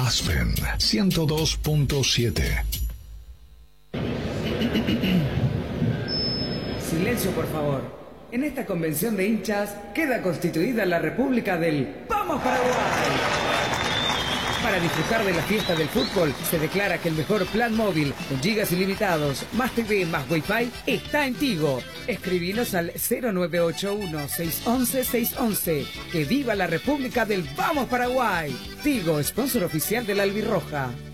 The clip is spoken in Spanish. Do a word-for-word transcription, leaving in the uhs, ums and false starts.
Aspen ciento dos punto siete. Silencio, por favor. En esta convención de hinchas queda constituida la República del ¡Vamos Paraguay! Para disfrutar de la fiesta del fútbol, se declara que el mejor plan móvil, con gigas ilimitados, más T V, más Wi-Fi, está en Tigo. Escribinos al cero nueve ocho uno, seis once, seis once. ¡Que viva la República del Vamos Paraguay! Tigo, sponsor oficial de la Albirroja.